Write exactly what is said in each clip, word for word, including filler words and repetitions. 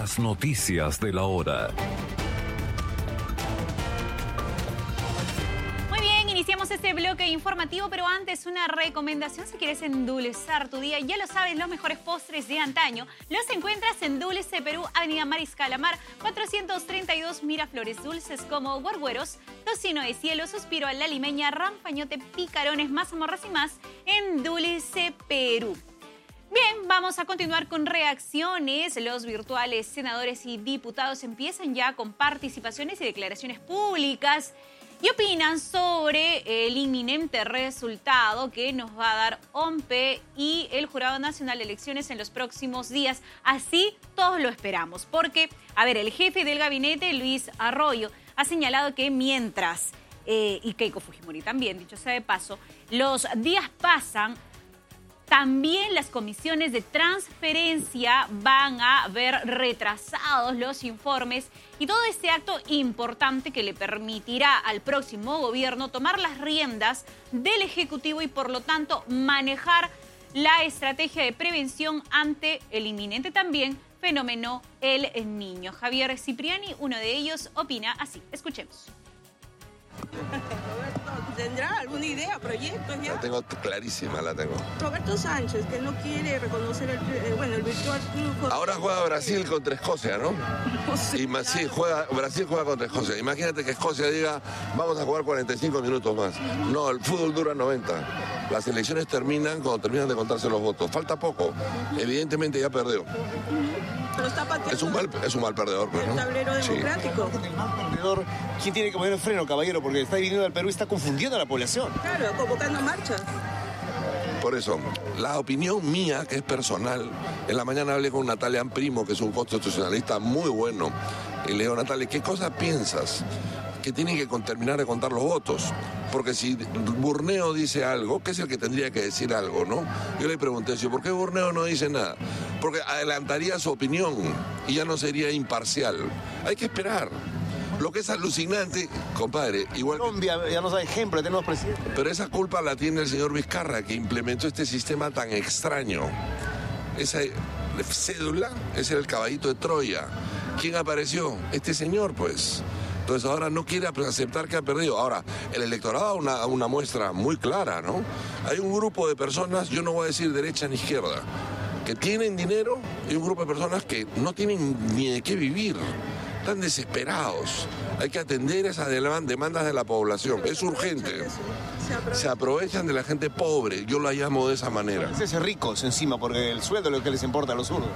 Las noticias de la hora. Iniciamos este bloque informativo, pero antes una recomendación si quieres endulzar tu día. Ya lo sabes, los mejores postres de antaño los encuentras en Dulce Perú, Avenida Mariscal Amar, cuatrocientos treinta y dos, Miraflores. Dulces como guargueros, tocino de cielo, suspiro a la limeña, rampañote, picarones, mazamorras y más en Dulce Perú. Bien, vamos a continuar con reacciones. Los virtuales senadores y diputados empiezan ya con participaciones y declaraciones públicas y opinan sobre el inminente resultado que nos va a dar O M P E y el Jurado Nacional de Elecciones en los próximos días. Así todos lo esperamos, porque, a ver, el jefe del gabinete, Luis Arroyo, ha señalado que mientras, eh, y Keiko Fujimori también, dicho sea de paso, los días pasan, también las comisiones de transferencia van a ver retrasados los informes y todo este acto importante que le permitirá al próximo gobierno tomar las riendas del Ejecutivo y por lo tanto manejar la estrategia de prevención ante el inminente también fenómeno El Niño. Javier Cipriani, uno de ellos, opina así. Escuchemos. Roberto, ¿tendrá alguna idea, proyectos ya? La tengo clarísima, la tengo. Roberto Sánchez, que no quiere reconocer el, eh, bueno, el virtual triunfo. Ahora juega Brasil contra Escocia, ¿no? No sé. Y más, sí, juega, Brasil juega contra Escocia. Imagínate que Escocia diga, vamos a jugar cuarenta y cinco minutos más. No, el fútbol dura noventa. Las elecciones terminan cuando terminan de contarse los votos. Falta poco. Evidentemente ya perdió. Pero está pateando Es un mal, es un mal perdedor, pues, el ¿no? tablero democrático. El mal perdedor, ¿quién tiene que poner el freno, caballero? Porque está dividiendo al Perú y está confundiendo a la población. Claro, convocando marchas. Por eso, la opinión mía, que es personal, en la mañana hablé con Natalia Primo, que es un constitucionalista muy bueno, y le digo, Natalia, ¿qué cosas piensas? Que tienen que terminar de contar los votos. Porque si Burneo dice algo, que es el que tendría que decir algo, ¿no? Yo le pregunté, ¿por qué Burneo no dice nada? Porque adelantaría su opinión y ya no sería imparcial. Hay que esperar. Lo que es alucinante, compadre, igual... Colombia ya nos da ejemplo, tenemos presidente. Pero esa culpa la tiene el señor Vizcarra, que implementó este sistema tan extraño. Esa cédula es el caballito de Troya. ¿Quién apareció? Este señor, pues. Entonces ahora no quiere aceptar que ha perdido. Ahora, el electorado da una, una muestra muy clara, ¿no? Hay un grupo de personas, yo no voy a decir derecha ni izquierda, que tienen dinero y un grupo de personas que no tienen ni de qué vivir. Están desesperados. Hay que atender esas demandas de la población. Es urgente. Se aprovechan de la gente pobre. Yo la llamo de esa manera. Es ricos encima, porque el sueldo es lo que les importa a los zurdos.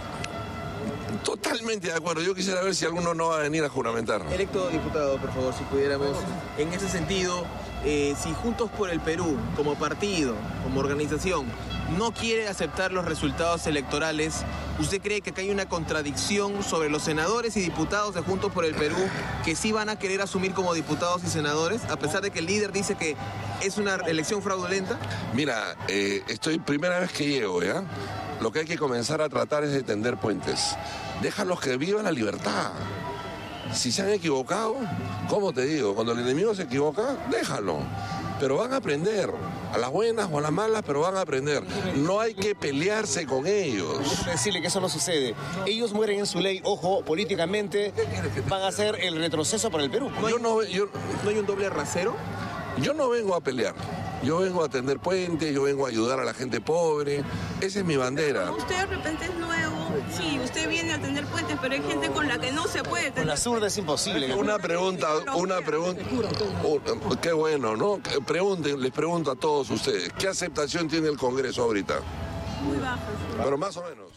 Totalmente de acuerdo. Yo quisiera ver si alguno no va a venir a juramentar. Electo diputado, por favor, si pudiéramos, en ese sentido, eh, si Juntos por el Perú, como partido, como organización, no quiere aceptar los resultados electorales, ¿usted cree que acá hay una contradicción sobre los senadores y diputados de Juntos por el Perú que sí van a querer asumir como diputados y senadores, a pesar de que el líder dice que es una elección fraudulenta? Mira, eh, estoy primera vez que llego, ¿ya? Lo que hay que comenzar a tratar es de tender puentes. Déjalos que vivan la libertad. Si se han equivocado, ¿cómo te digo? Cuando el enemigo se equivoca, déjalo. Pero van a aprender, a las buenas o a las malas, pero van a aprender. No hay que pelearse con ellos. Quiero decirle que eso no sucede. Ellos mueren en su ley, ojo, políticamente van a hacer el retroceso para el Perú. ¿No hay, Yo no, yo, ¿no hay un doble rasero? yo no vengo a pelear. Yo vengo a tender puentes, yo vengo a ayudar a la gente pobre. Esa es mi bandera. Usted de repente es nuevo. Sí, usted viene a tender puentes, pero hay gente con la que no se puede Con tender. la zurda es imposible. Una pregunta, una pregunta. Oh, qué bueno, ¿no? Pregunten, les pregunto a todos ustedes, ¿qué aceptación tiene el Congreso ahorita? Muy bajas. Pero más o menos.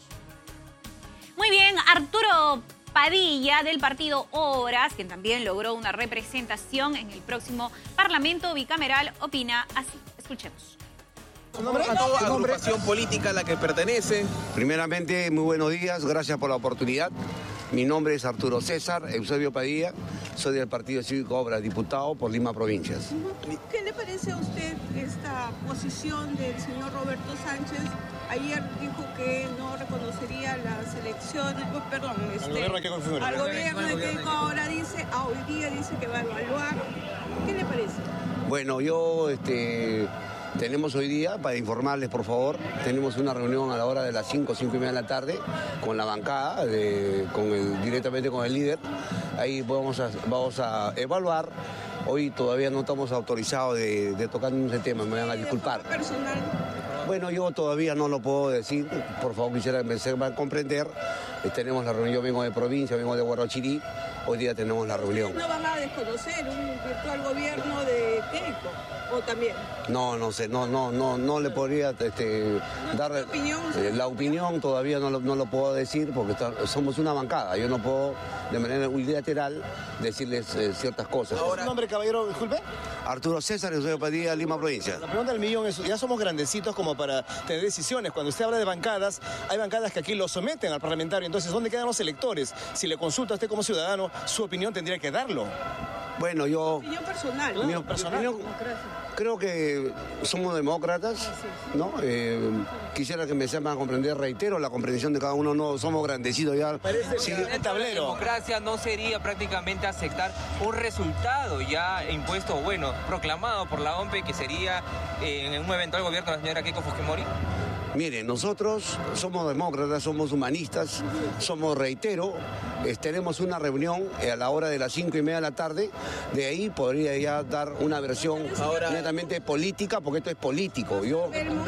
Muy bien, Arturo Padilla, del partido Obras, quien también logró una representación en el próximo Parlamento bicameral, opina así. Escuchemos. ¿Su nombre? A toda agrupación política a la que pertenece. Primeramente, muy buenos días, gracias por la oportunidad. Mi nombre es Arturo César Eusebio Padilla, soy del Partido Cívico Obras, diputado por Lima Provincias. ¿Qué le parece a usted esta posición del señor Roberto Sánchez? Ayer dijo que no reconocería las elecciones, oh, perdón, este, Al gobierno hay que confirmar. al gobierno de Keiko, ahora dice, ah, hoy día dice que va a evaluar. ¿Qué le parece? Bueno, yo este, Tenemos hoy día, para informarles por favor, tenemos una reunión a la hora de las cinco, cinco y media de la tarde con la bancada, de, con el, directamente con el líder. Ahí vamos a, vamos a evaluar. Hoy todavía no estamos autorizados de, de tocar ese tema, me van a disculpar. Personal. Bueno, yo todavía no lo puedo decir, por favor quisiera que me sepan comprender. Eh, tenemos la reunión, yo vengo de provincia, vengo de Huarochirí, hoy día tenemos la reunión. ¿No van a desconocer un virtual gobierno de Keiko o también? No, no sé, no, no, no, no le podría este, dar ¿La opinión? eh, la opinión, todavía no lo, no lo puedo decir porque está, somos una bancada, yo no puedo de manera unilateral decirles eh, ciertas cosas. Ahora, ¿su nombre, caballero? Disculpe. Arturo César, Eusebio Padilla, Lima, provincia. La pregunta del millón es, ya somos grandecitos como para tener decisiones. Cuando usted habla de bancadas, hay bancadas que aquí lo someten al parlamentario. Entonces, ¿dónde quedan los electores? Si le consulta a usted como ciudadano, su opinión tendría que darlo. Bueno, yo... Opinión personal. Mi ¿no? Personal. opinión, creo que somos demócratas, ¿no? Eh, quisiera que me sepan comprender, reitero, la comprensión de cada uno, no somos grandecidos ya. Parece Sí, que el tablero. La democracia no sería prácticamente aceptar un resultado ya impuesto, bueno, proclamado por la O M P E, que sería eh, en un eventual gobierno de la señora Keiko Fujimori. Mire, nosotros somos demócratas, somos humanistas, somos, reitero, eh, tenemos una reunión eh, a la hora de las cinco y media de la tarde, de ahí podría ya dar una versión Ahora- netamente política, porque esto es político. Yo, Pelmo,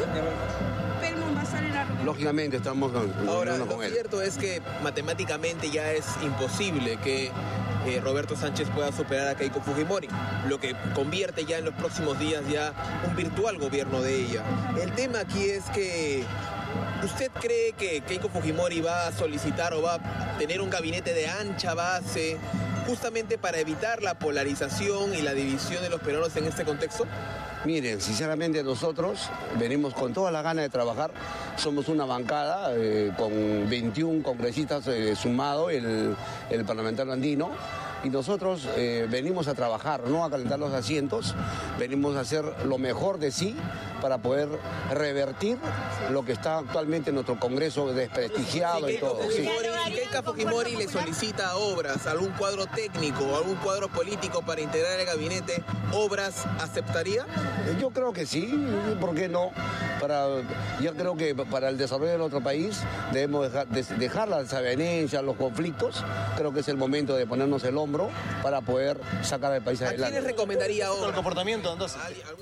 Pelmo va a estar en la reunión. lógicamente, estamos en Ahora, reunión lo con él. cierto es que matemáticamente ya es imposible que eh, Roberto Sánchez pueda superar a Keiko Fujimori, lo que convierte ya en los próximos días ya un virtual gobierno de ella. El tema aquí es que ¿usted cree que Keiko Fujimori va a solicitar o va a tener un gabinete de ancha base justamente para evitar la polarización y la división de los peruanos en este contexto? Miren, sinceramente nosotros venimos con toda la gana de trabajar. Somos una bancada eh, con veintiún congresistas eh, sumado el, el parlamentario andino. Y nosotros eh, venimos a trabajar, no a calentar los asientos, venimos a hacer lo mejor de sí para poder revertir lo que está actualmente en nuestro Congreso desprestigiado y todo. Sí. Si Keiko Fujimori le solicita obras, algún cuadro técnico, algún cuadro político para integrar el gabinete, ¿obras aceptaría? Yo creo que sí, ¿por qué no? Para, yo creo que para el desarrollo de nuestro país debemos dejar, de, dejar las desavenencias, los conflictos. Creo que es el momento de ponernos el hombro para poder sacar al país ¿A quiénes adelante. recomendaría Con el obras? comportamiento, entonces.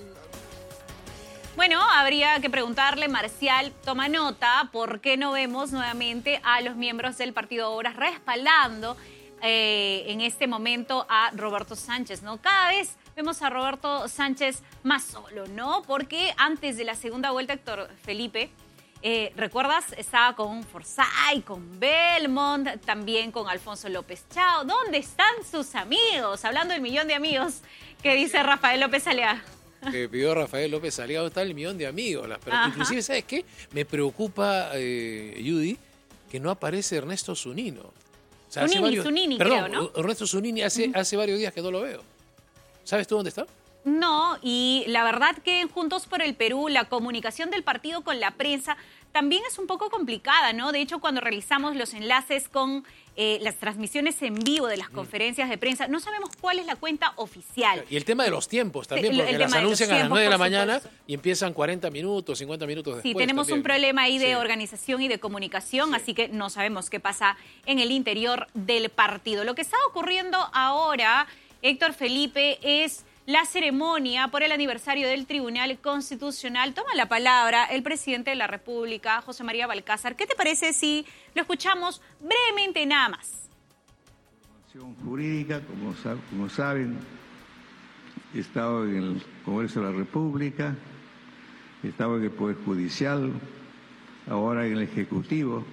Bueno, habría que preguntarle, Marcial, toma nota, ¿por qué no vemos nuevamente a los miembros del Partido Obras respaldando eh, en este momento a Roberto Sánchez, ¿no? Cada vez vemos a Roberto Sánchez más solo, ¿no? Porque antes de la segunda vuelta, Héctor Felipe, eh, ¿recuerdas? Estaba con Forsyth, con Belmont, también con Alfonso López Chao. ¿Dónde están sus amigos? Hablando del millón de amigos que dice Rafael López Aliaga. Que pidió Rafael López Aliaga, está el millón de amigos. Las, pero Ajá. inclusive, ¿sabes qué? Me preocupa, eh, Judy, que no aparece Ernesto Zunino. O sea, hace Zunini, Zunini, perdón, creo, ¿no? Ernesto Zunini hace, hace varios días que no lo veo. ¿Sabes tú dónde está? No, y la verdad que en Juntos por el Perú la comunicación del partido con la prensa también es un poco complicada, ¿no? De hecho, cuando realizamos los enlaces con eh, las transmisiones en vivo de las conferencias de prensa, no sabemos cuál es la cuenta oficial. Y el tema de los tiempos también, Sí, el porque tema las de los anuncian a las tiempos, nueve de la por mañana supuesto. y empiezan cuarenta minutos, cincuenta minutos después. Sí, tenemos también. un problema ahí de Sí. organización y de comunicación, Sí. así que no sabemos qué pasa en el interior del partido. Lo que está ocurriendo ahora, Héctor Felipe, es la ceremonia por el aniversario del Tribunal Constitucional. Toma la palabra el presidente de la República, José María Balcázar. ¿Qué te parece si lo escuchamos brevemente nada más? Jurídica, como, sab- como saben, he estado en el Congreso de la República, he estado en el Poder Judicial, ahora en el Ejecutivo,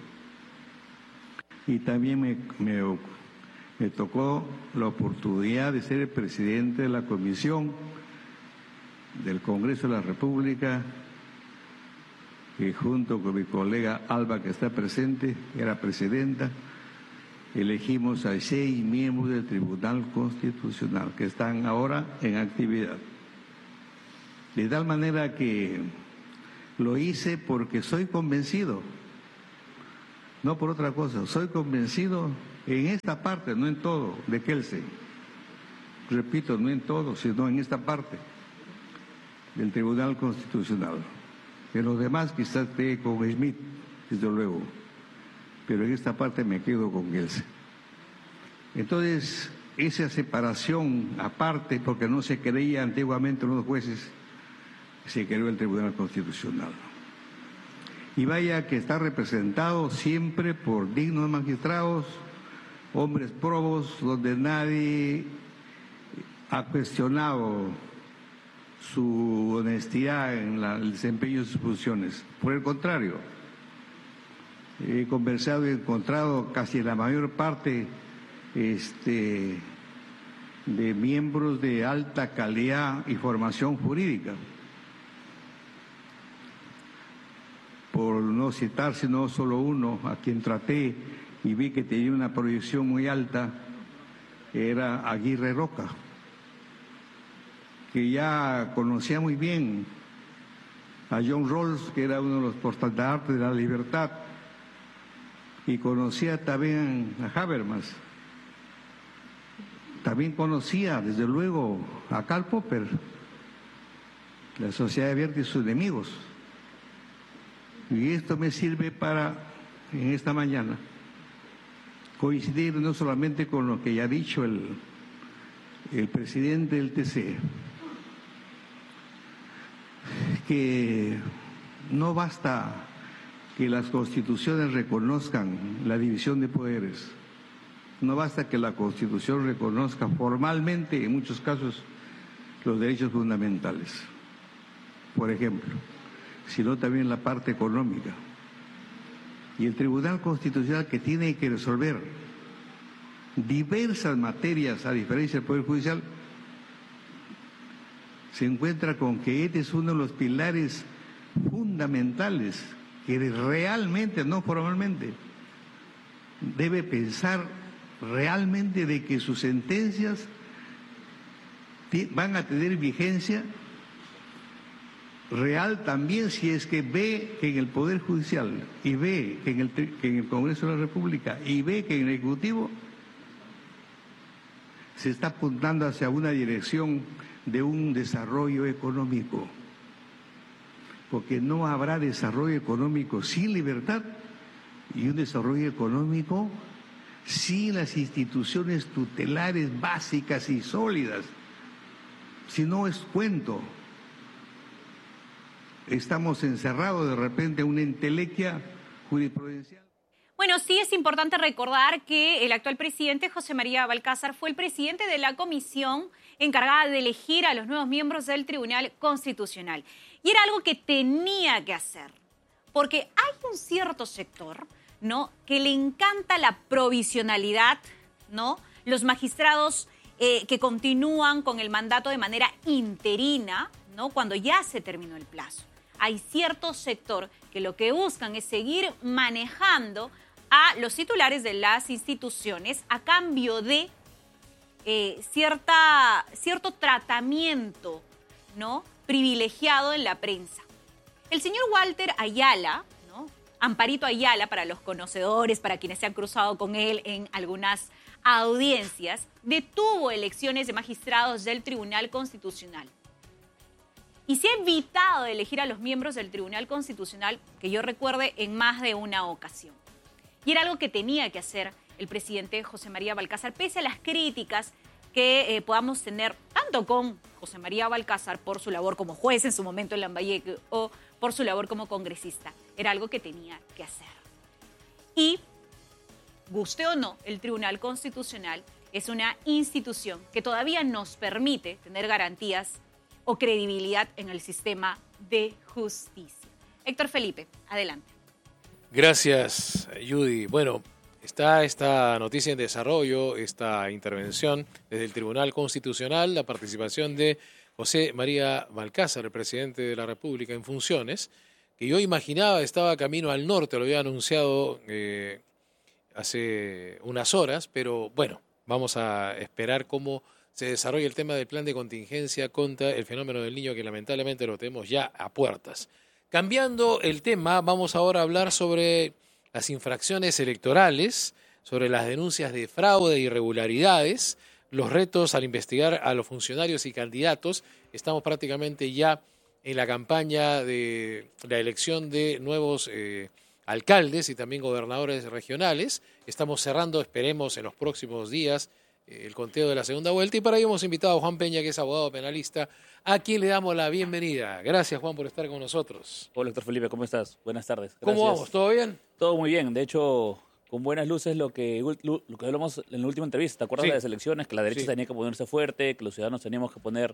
y también me, me, me tocó la oportunidad de ser el presidente de la Comisión del Congreso de la República, que junto con mi colega Alba, que está presente, era presidenta, elegimos a seis miembros del Tribunal Constitucional que están ahora en actividad. De tal manera que lo hice porque soy convencido, no por otra cosa, soy convencido en esta parte, no en todo, de Kelsen. Repito, no en todo, sino en esta parte. del Tribunal Constitucional. En los demás quizás esté con Smith, desde luego, pero en esta parte me quedo con Gelse. Entonces, esa separación aparte, porque no se creía antiguamente en los jueces, se creó el Tribunal Constitucional. Y vaya que está representado siempre por dignos magistrados, hombres probos, donde nadie ha cuestionado su honestidad en la, el desempeño de sus funciones. Por el contrario, he conversado y encontrado casi la mayor parte este, de miembros de alta calidad y formación jurídica. Por no citar sino solo uno, a quien traté y vi que tenía una proyección muy alta, era Aguirre Roca, que ya conocía muy bien a John Rawls, que era uno de los portatartes de la libertad, y conocía también a Habermas. También conocía, desde luego, a Karl Popper, la sociedad abierta y sus enemigos. Y esto me sirve para, en esta mañana, coincidir no solamente con lo que ya ha dicho el, el presidente del T C E, que no basta que las constituciones reconozcan la división de poderes, no basta que la Constitución reconozca formalmente, en muchos casos, los derechos fundamentales, por ejemplo, sino también la parte económica. Y el Tribunal Constitucional, que tiene que resolver diversas materias a diferencia del Poder Judicial, se encuentra con que este es uno de los pilares fundamentales que realmente, no formalmente, debe pensar realmente de que sus sentencias van a tener vigencia real también si es que ve que en el Poder Judicial y ve que en el, que en el Congreso de la República y ve que en el Ejecutivo se está apuntando hacia una dirección de un desarrollo económico, porque no habrá desarrollo económico sin libertad y un desarrollo económico sin las instituciones tutelares básicas y sólidas. Si no es cuento, estamos encerrados de repente en una entelequia jurisprudencial. Bueno, sí es importante recordar que el actual presidente, José María Balcázar, fue el presidente de la comisión encargada de elegir a los nuevos miembros del Tribunal Constitucional. Y era algo que tenía que hacer, porque hay un cierto sector, ¿no?, que le encanta la provisionalidad, ¿no? Los magistrados eh, que continúan con el mandato de manera interina, ¿no?, cuando ya se terminó el plazo. Hay cierto sector que lo que buscan es seguir manejando a los titulares de las instituciones a cambio de eh, cierta, cierto tratamiento, ¿no?, privilegiado en la prensa. El señor Walter Ayala, ¿no?, Amparito Ayala, para los conocedores, para quienes se han cruzado con él en algunas audiencias, detuvo elecciones de magistrados del Tribunal Constitucional. Y se ha evitado de elegir a los miembros del Tribunal Constitucional, que yo recuerde, en más de una ocasión. Y era algo que tenía que hacer el presidente José María Balcázar, pese a las críticas que eh, podamos tener tanto con José María Balcázar por su labor como juez en su momento en Lambayeque o por su labor como congresista. Era algo que tenía que hacer. Y, guste o no, el Tribunal Constitucional es una institución que todavía nos permite tener garantías o credibilidad en el sistema de justicia. Héctor Felipe, adelante. Gracias, Judy. Bueno, está esta noticia en desarrollo, esta intervención desde el Tribunal Constitucional, la participación de José María Balcázar, el presidente de la República en funciones, que yo imaginaba estaba camino al norte, lo había anunciado eh, hace unas horas, pero bueno, vamos a esperar cómo se desarrolla el tema del plan de contingencia contra el fenómeno del Niño, que lamentablemente lo tenemos ya a puertas. Cambiando el tema, vamos ahora a hablar sobre las infracciones electorales, sobre las denuncias de fraude e irregularidades, los retos al investigar a los funcionarios y candidatos. Estamos prácticamente ya en la campaña de la elección de nuevos eh, alcaldes y también gobernadores regionales. Estamos cerrando, esperemos, en los próximos días eh, el conteo de la segunda vuelta, y para ello hemos invitado a Juan Peña, que es abogado penalista, a quien le damos la bienvenida. Gracias, Juan, por estar con nosotros. Hola, doctor Felipe, ¿cómo estás? Buenas tardes. Gracias. ¿Cómo vamos? ¿Todo bien? Todo muy bien. De hecho, con buenas luces lo que, lo que hablamos en la última entrevista. ¿Te acuerdas Sí. de las elecciones? Que la derecha Sí. tenía que ponerse fuerte, que los ciudadanos teníamos que poner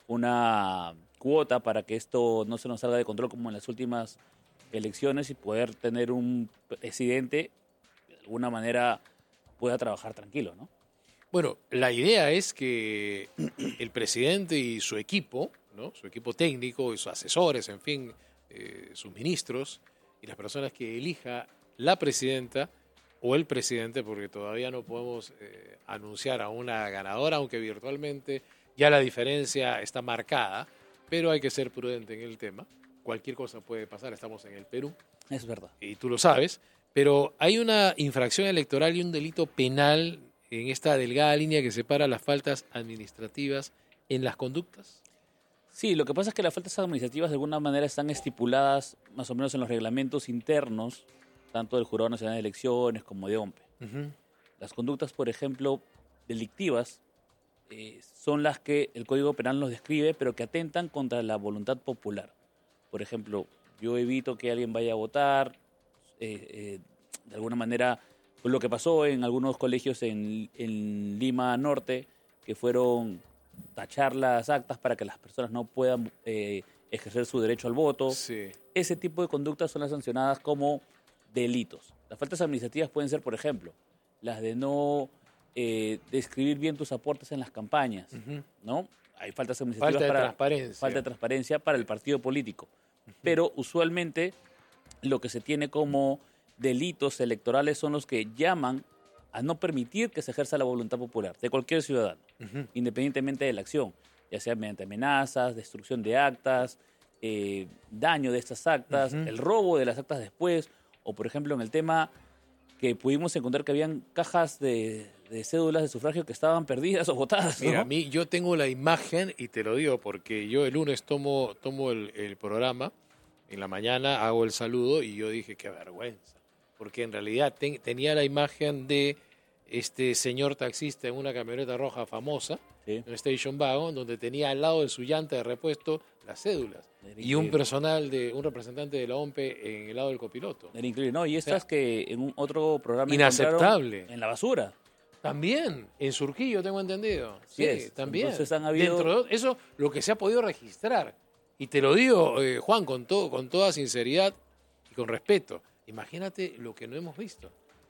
una cuota para que esto no se nos salga de control como en las últimas elecciones y poder tener un presidente que de alguna manera pueda trabajar tranquilo, ¿no? Bueno, la idea es que el presidente y su equipo, ¿no? Su equipo técnico y sus asesores, en fin, eh, sus ministros y las personas que elija la presidenta o el presidente, porque todavía no podemos eh, anunciar a una ganadora, aunque virtualmente ya la diferencia está marcada, pero hay que ser prudente en el tema. Cualquier cosa puede pasar, estamos en el Perú. Es verdad. Y tú lo sabes, pero hay una infracción electoral y un delito penal en esta delgada línea que separa las faltas administrativas en las conductas. Sí, lo que pasa es que las faltas administrativas de alguna manera están estipuladas más o menos en los reglamentos internos, tanto del Jurado Nacional de Elecciones como de O M P. Uh-huh. Las conductas, por ejemplo, delictivas, eh, son las que el Código Penal nos describe, pero que atentan contra la voluntad popular. Por ejemplo, yo evito que alguien vaya a votar, eh, eh, de alguna manera, pues lo que pasó en algunos colegios en, en Lima Norte, que fueron tachar las actas para que las personas no puedan eh, ejercer su derecho al voto. Sí. Ese tipo de conductas son las sancionadas como delitos. Las faltas administrativas pueden ser, por ejemplo, las de no eh, describir bien tus aportes en las campañas, Uh-huh. ¿no? Hay faltas administrativas Falta de para transparencia. falta de transparencia para el partido político. Uh-huh. Pero usualmente lo que se tiene como delitos electorales son los que llaman a no permitir que se ejerza la voluntad popular de cualquier ciudadano, Uh-huh. independientemente de la acción, ya sea mediante amenazas, destrucción de actas, eh, daño de estas actas, Uh-huh. el robo de las actas después, o por ejemplo en el tema que pudimos encontrar que habían cajas de, de cédulas de sufragio que estaban perdidas o botadas, ¿no? Mira, a mí yo tengo la imagen y te lo digo porque yo el lunes tomo, tomo el, el programa, en la mañana hago el saludo y yo dije, qué vergüenza, porque en realidad ten, tenía la imagen de este señor taxista en una camioneta roja famosa, Sí. un station wagon, donde tenía al lado de su llanta de repuesto las cédulas y un personal, de un representante de la O M P en el lado del copiloto. Era increíble, ¿no? Y estas O sea, que en un otro programa inaceptable. encontraron en la basura. También, en Surquillo tengo entendido. Sí, es. también. Entonces han habido- Dentro de eso, lo que se ha podido registrar. Y te lo digo, eh, Juan, con, todo, con toda sinceridad y con respeto. Imagínate lo que no hemos visto.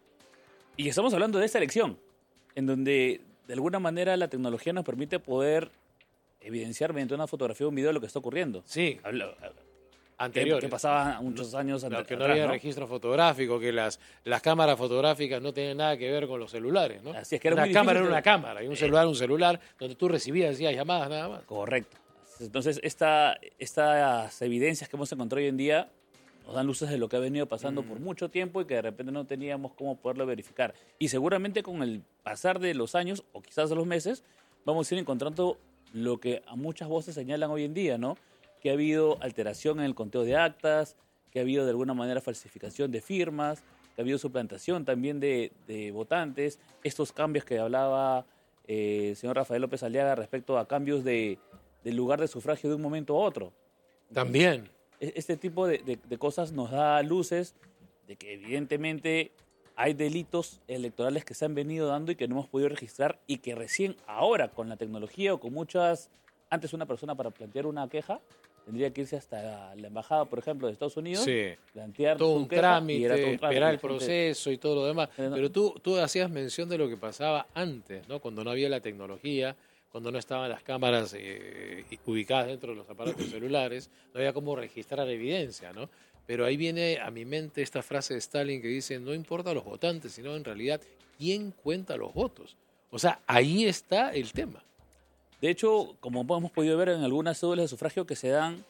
Y estamos hablando de esta elección, en donde de alguna manera la tecnología nos permite poder evidenciar mediante una fotografía o un video lo que está ocurriendo. Sí, Habla- anterior. Que, que pasaba muchos años Lo ante- que no atrás, había ¿no? registro fotográfico, que las, las cámaras fotográficas no tienen nada que ver con los celulares, ¿no? Así es que era una muy cámara difícil era de- una cámara, y un celular un celular, donde tú recibías, decías llamadas nada más. Correcto. Entonces, esta, estas evidencias que hemos encontrado hoy en día nos dan luces de lo que ha venido pasando Mm. por mucho tiempo y que de repente no teníamos cómo poderlo verificar. Y seguramente con el pasar de los años, o quizás de los meses, vamos a ir encontrando lo que a muchas voces señalan hoy en día, ¿no? Que ha habido alteración en el conteo de actas, que ha habido de alguna manera falsificación de firmas, que ha habido suplantación también de, de votantes, estos cambios que hablaba eh, el señor Rafael López Aliaga respecto a cambios de, del lugar de sufragio de un momento a otro. También. Este tipo de, de, de cosas nos da luces de que evidentemente hay delitos electorales que se han venido dando y que no hemos podido registrar y que recién ahora con la tecnología o con muchas... Antes una persona para plantear una queja tendría que irse hasta la embajada, por ejemplo, de Estados Unidos, Sí. plantear Todo su un, queja, trámite, y era todo un trámite. esperar La el gente- proceso y todo lo demás. Pero no- Pero tú, tú hacías mención de lo que pasaba antes, ¿no? Cuando no había la tecnología, cuando no estaban las cámaras eh, ubicadas dentro de los aparatos celulares, no había cómo registrar evidencia, ¿no? Pero ahí viene a mi mente esta frase de Stalin que dice, no importa los votantes, sino en realidad quién cuenta los votos. O sea, ahí está el tema. De hecho, como hemos podido ver en algunas cédulas de sufragio que se dan,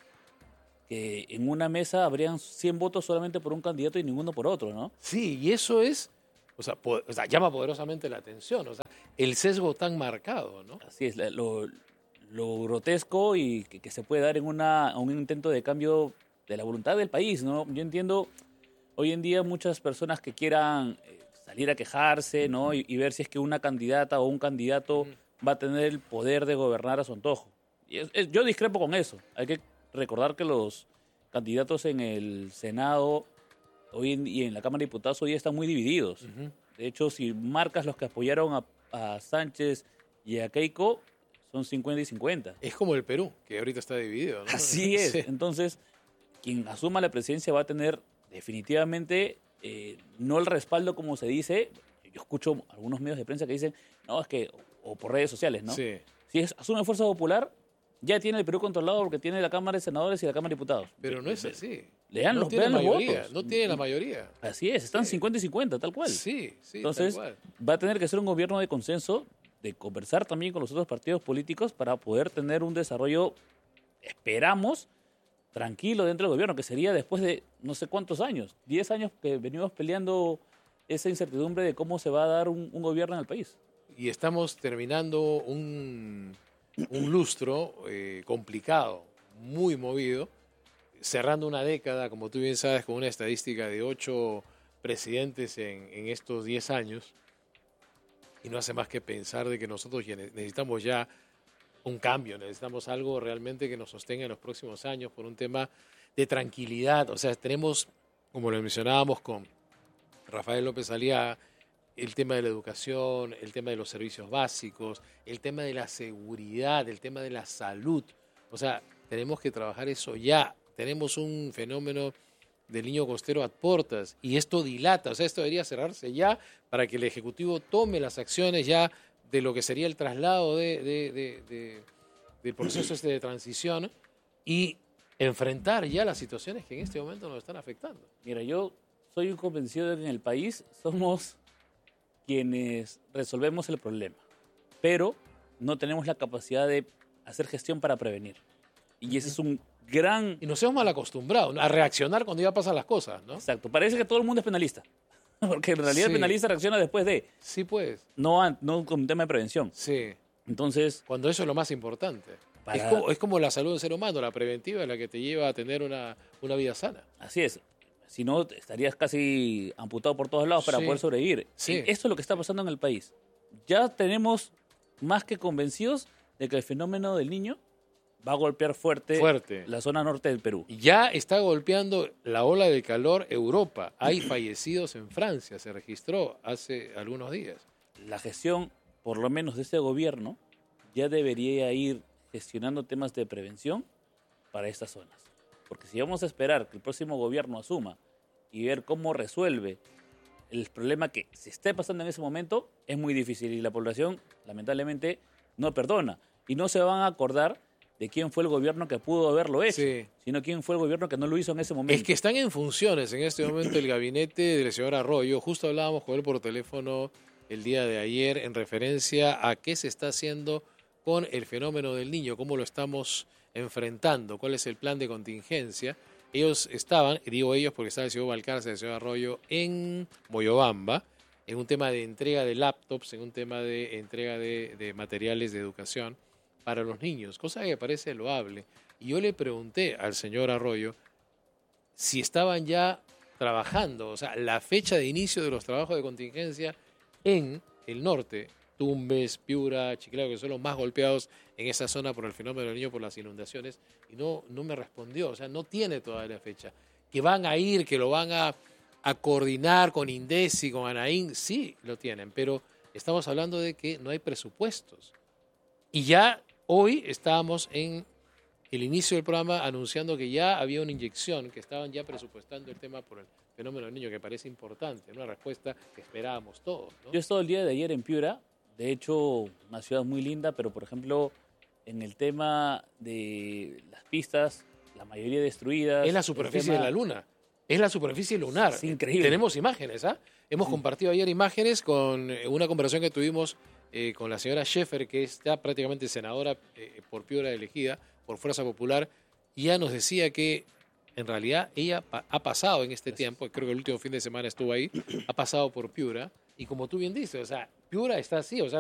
que en una mesa habrían cien votos solamente por un candidato y ninguno por otro, ¿no? Sí, y eso es, o sea, po- o sea, llama poderosamente la atención, o sea, el sesgo tan marcado, ¿no? Así es, la- lo, lo grotesco y que, que se puede dar en una, un intento de cambio de la voluntad del país, ¿no? Yo entiendo hoy en día muchas personas que quieran eh, salir a quejarse, ¿no? Y, y ver si es que una candidata o un candidato va a tener el poder de gobernar a su antojo. Y es, es, yo discrepo con eso. Hay que recordar que los candidatos en el Senado hoy en, y en la Cámara de Diputados hoy están muy divididos. Uh-huh. De hecho, si marcas los que apoyaron a, a Sánchez y a Keiko, son cincuenta y cincuenta. Es como el Perú, que ahorita está dividido, ¿no? Así es. Sí. Entonces, quien asuma la presidencia va a tener definitivamente eh, no el respaldo como se dice. Yo escucho algunos medios de prensa que dicen, no, es que, o por redes sociales, ¿no? Sí. Si es, asume Fuerza Popular, ya tiene el Perú controlado porque tiene la Cámara de Senadores y la Cámara de Diputados. Pero no es así. Lean no los, tiene vean los mayoría, votos. No tiene la mayoría. Así es, están sí. cincuenta y cincuenta, tal cual. Sí, sí, Entonces, tal cual. va a tener que ser un gobierno de consenso, de conversar también con los otros partidos políticos para poder tener un desarrollo, esperamos, tranquilo dentro del gobierno, que sería después de no sé cuántos años, diez años que venimos peleando esa incertidumbre de cómo se va a dar un, un gobierno en el país. Y estamos terminando un, un lustro eh, complicado, muy movido, cerrando una década, como tú bien sabes, con una estadística de ocho presidentes en, en estos diez años, y no hace más que pensar de que nosotros ya necesitamos ya un cambio, necesitamos algo realmente que nos sostenga en los próximos años por un tema de tranquilidad. O sea, tenemos, como lo mencionábamos con Rafael López Aliaga, el tema de la educación, el tema de los servicios básicos, el tema de la seguridad, el tema de la salud. O sea, tenemos que trabajar eso ya. Tenemos un fenómeno del niño costero a portas y esto dilata, o sea, esto debería cerrarse ya para que el Ejecutivo tome las acciones ya de lo que sería el traslado de, de, de, de, del proceso este de transición y enfrentar ya las situaciones que en este momento nos están afectando. Mira, yo soy un convencido de que en el país somos quienes resolvemos el problema, pero no tenemos la capacidad de hacer gestión para prevenir. Y ese es un gran... Y nos hemos mal acostumbrado a reaccionar cuando ya pasan las cosas, ¿no? Exacto. Parece que todo el mundo es penalista. Porque en realidad Sí. el penalista reacciona después de... Sí, pues. No, no con un tema de prevención. Sí. Entonces... Cuando eso es lo más importante. Para... Es, como, es como la salud del ser humano, la preventiva es la que te lleva a tener una, una vida sana. Así es. Si no, estarías casi amputado por todos lados para Sí. poder sobrevivir. Sí. Y esto es lo que está pasando en el país. Ya tenemos más que convencidos de que el fenómeno del niño va a golpear fuerte, Fuerte. la zona norte del Perú. Ya está golpeando la ola del calor Europa. Hay fallecidos en Francia, se registró hace algunos días. La gestión, por lo menos de este gobierno, ya debería ir gestionando temas de prevención para estas zonas. Porque si vamos a esperar que el próximo gobierno asuma y ver cómo resuelve el problema que se esté pasando en ese momento, es muy difícil. Y la población, lamentablemente, no perdona. Y no se van a acordar de quién fue el gobierno que pudo haberlo hecho, Sí. sino quién fue el gobierno que no lo hizo en ese momento. Es que están en funciones en este momento el gabinete del señor Arroyo. Justo hablábamos con él por teléfono el día de ayer en referencia a qué se está haciendo con el fenómeno del niño, cómo lo estamos enfrentando, cuál es el plan de contingencia. Ellos estaban, y digo ellos porque estaba el señor Valcárcel, el señor Arroyo, en Moyobamba, en un tema de entrega de laptops, en un tema de entrega de, de materiales de educación para los niños, cosa que me parece loable. Y yo le pregunté al señor Arroyo si estaban ya trabajando, o sea, la fecha de inicio de los trabajos de contingencia en el norte, Tumbes, Piura, Chiclayo, que son los más golpeados en esa zona por el fenómeno del niño, por las inundaciones, y no, no me respondió, o sea, no tiene todavía la fecha. Que van a ir, que lo van a, a coordinar con INDECI, con ANAIN, sí lo tienen, pero estamos hablando de que no hay presupuestos. Y ya hoy estábamos en el inicio del programa anunciando que ya había una inyección, que estaban ya presupuestando el tema por el fenómeno del niño, que parece importante, una respuesta que esperábamos todos, ¿no? Yo he estado el día de ayer en Piura, de hecho, una ciudad muy linda, pero por ejemplo, en el tema de las pistas, la mayoría destruidas. Es la superficie tema... de la luna, es la superficie lunar. Es increíble. Tenemos imágenes, ¿ah? Hemos Sí. compartido ayer imágenes con una conversación que tuvimos eh, con la señora Schaeffer, que está prácticamente senadora eh, por Piura elegida, por Fuerza Popular, y ella nos decía que en realidad ella pa- ha pasado en este tiempo, creo que el último fin de semana estuvo ahí, ha pasado por Piura, y como tú bien dices, o sea, Piura está así, o sea,